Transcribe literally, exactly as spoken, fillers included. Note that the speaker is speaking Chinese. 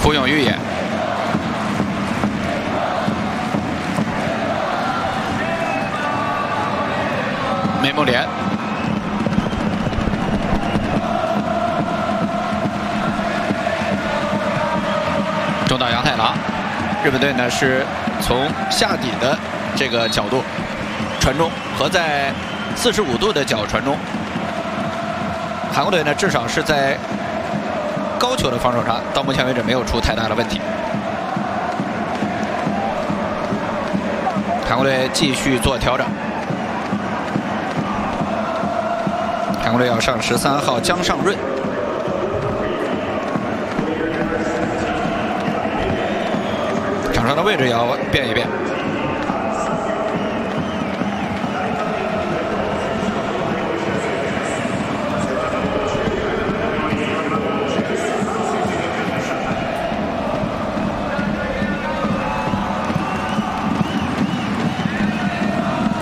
朴永玉也。梅木莲。 中岛洋太郎，日本队呢是从下底的这个角度传中和在四十五度的角传中。韩国队呢至少是在高球的防守上，到目前为止没有出太大的问题。韩国队继续做调整，韩国队要上十三号姜尚润。 场上的位置也要变一变。